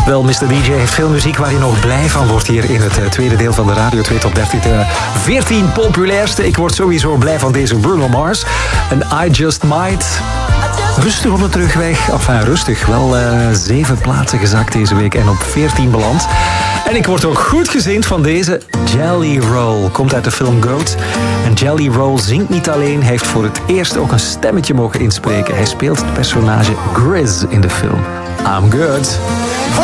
Wel, Mr. DJ heeft veel muziek waar je nog blij van wordt hier in het tweede deel van de Radio 2 Top 13. 14 populairste. Ik word sowieso blij van deze Bruno Mars. En I Just Might. Rustig op de terugweg. Enfin, rustig. Wel 7 plaatsen gezakt deze week en op 14 beland. En ik word ook goed gezind van deze Jelly Roll. Komt uit de film Goat. En Jelly Roll zingt niet alleen. Hij heeft voor het eerst ook een stemmetje mogen inspreken. Hij speelt het personage Grizz in de film I'm Good.